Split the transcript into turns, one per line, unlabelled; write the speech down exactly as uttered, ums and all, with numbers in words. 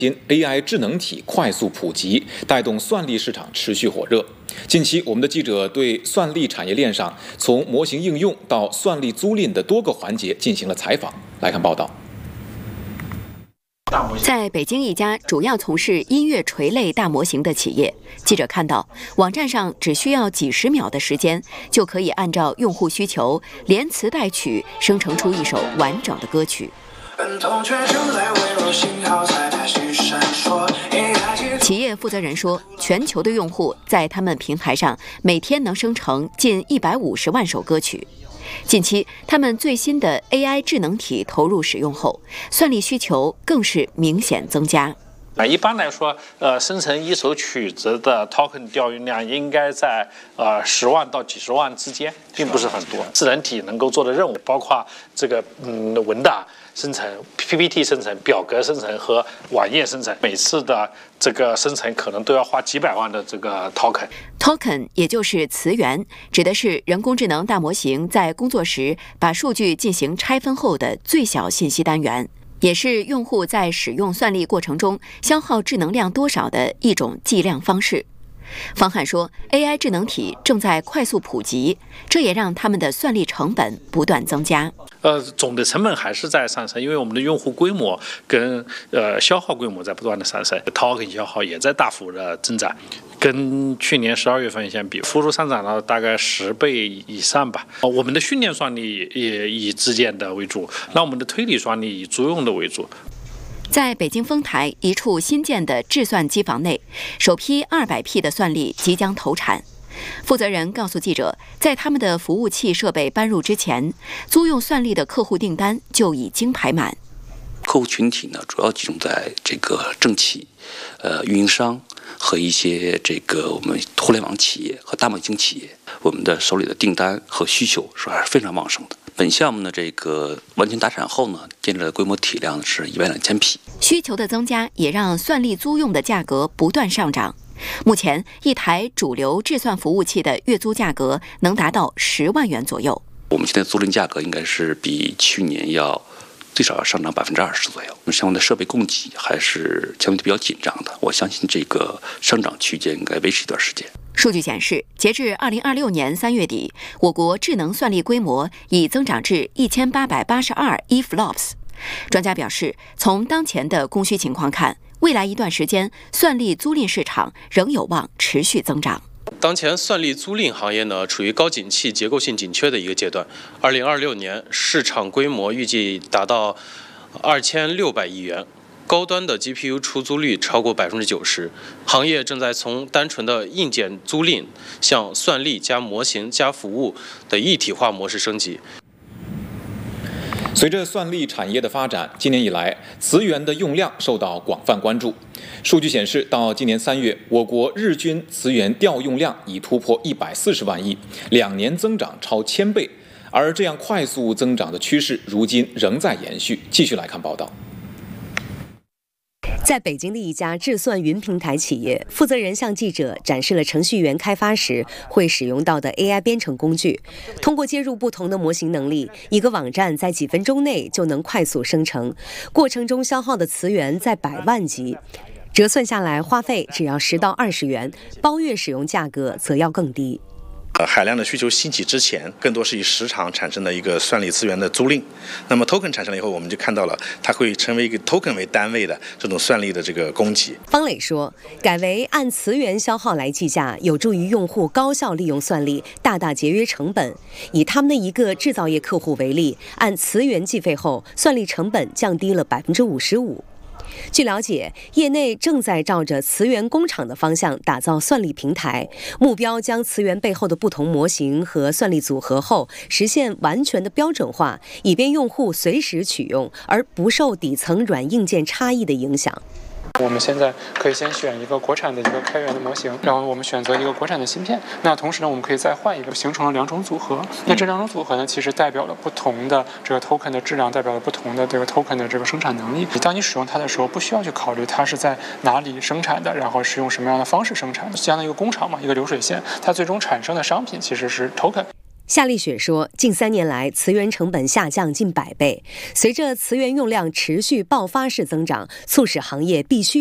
因 A I 智能体快速普及，带动算力市场持续火热。近期，我们的记者对算力产业链上从模型应用到算力租赁的多个环节进行了采访。来看报道。
在北京一家主要从事音乐锤类大模型的企业，记者看到网站上只需要几十秒的时间，就可以按照用户需求，连词带曲生成出一首完整的歌曲。企业负责人说，全球的用户在他们平台上每天能生成近一百五十万首歌曲。近期，他们最新的 A I 智能体投入使用后，算力需求更是明显增加。
那一般来说，呃，生成一首曲子的 token 调用量应该在呃十万到几十万之间，并不是很多。智能体能够做的任务包括这个嗯文档生成、P P T 生成、表格生成和网页生成，每次的这个生成可能都要花几百万的这个 token。token
也就是词源，指的是人工智能大模型在工作时把数据进行拆分后的最小信息单元。也是用户在使用算力过程中消耗智能量多少的一种计量方式。方汉说 ，A I 智能体正在快速普及，这也让他们的算力成本不断增加。
呃，总的成本还是在上升，因为我们的用户规模跟呃消耗规模在不断的上升 ，token 消耗也在大幅的增长，跟去年十二月份相比，幅度上涨了大概十倍以上吧。我们的训练算力也以自建的为主，那我们的推理算力以租用的为主。
在北京丰台一处新建的制算机房内，首批二百 P 的算力即将投产。负责人告诉记者，在他们的服务器设备搬入之前，租用算力的客户订单就已经排满。
客户群体呢，主要集中在这个政企、呃运营商和一些这个我们互联网企业和大模型企业。我们的手里的订单和需求是还是非常旺盛的。本项目呢，这个完全达产后呢，建立的规模体量是一万两千匹。
需求的增加也让算力租用的价格不断上涨。目前，一台主流制算服务器的月租价格能达到十万元左右。
我们现在租赁价格应该是比去年要最少要上涨百分之二十左右。相关的设备供给还是相对比较紧张的，我相信这个上涨区间应该维持一段时间。
数据显示，截至二零二六年三月底，我国智能算力规模已增长至一千八百八十二 E F L O P S。专家表示，从当前的供需情况看，未来一段时间，算力租赁市场仍有望持续增长。
当前算力租赁行业呢，处于高景气、结构性紧缺的一个阶段。二零二六年市场规模预计达到二千六百亿元，高端的 G P U 出租率超过百分之九十。行业正在从单纯的硬件租赁向算力加模型加服务的一体化模式升级。
随着算力产业的发展，今年以来，词源的用量受到广泛关注。数据显示，到今年三月，我国日均词源调用量已突破一百四十万亿，两年增长超千倍。而这样快速增长的趋势，如今仍在延续。继续来看报道。
在北京的一家智算云平台企业，负责人向记者展示了程序员开发时会使用到的 A I 编程工具。通过接入不同的模型能力，一个网站在几分钟内就能快速生成，过程中消耗的词源在百万级，折算下来花费只要十到二十元，包月使用价格则要更低。
呃，海量的需求兴起之前，更多是以时长产生的一个算力资源的租赁。那么 token 产生了以后，我们就看到了它会成为一个 token 为单位的这种算力的这个供给。
方磊说，改为按词源消耗来计价，有助于用户高效利用算力，大大节约成本。以他们的一个制造业客户为例，按词源计费后，算力成本降低了百分之五十五。据了解，业内正在照着词源工厂的方向打造算力平台，目标将词源背后的不同模型和算力组合后，实现完全的标准化，以便用户随时取用，而不受底层软硬件差异的影响。
我们现在可以先选一个国产的一个开源的模型，然后我们选择一个国产的芯片。那同时呢，我们可以再换一个，形成了两种组合。那这两种组合呢，其实代表了不同的这个 token 的质量，代表了不同的这个 token 的这个生产能力。当你使用它的时候，不需要去考虑它是在哪里生产的，然后是用什么样的方式生产的，相当于一个工厂嘛，一个流水线，它最终产生的商品其实是 token。
夏立雪说，近三年来，磁源成本下降近百倍，随着磁源用量持续爆发式增长，促使行业必须